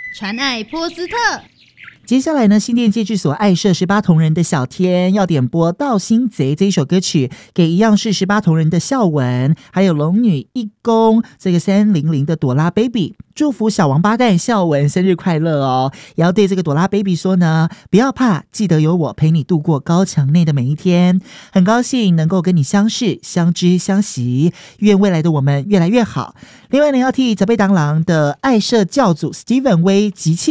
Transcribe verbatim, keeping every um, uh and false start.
传爱波斯特。 接下来呢，新店戒治所爱社十八铜人的小天要点播《盗心贼》这一首歌曲，给一样是十八铜人的孝文，还有龙女一公这个三零零的朵拉 baby， 祝福小王八蛋孝文生日快乐哦！也要对这个朵拉 baby 说呢，不要怕，记得有我陪你度过高墙内的每一天。很高兴能够跟你相识、相知、相惜，愿未来的我们越来越好。另外呢，要替责备当郎的爱社教主 Steven 威集气。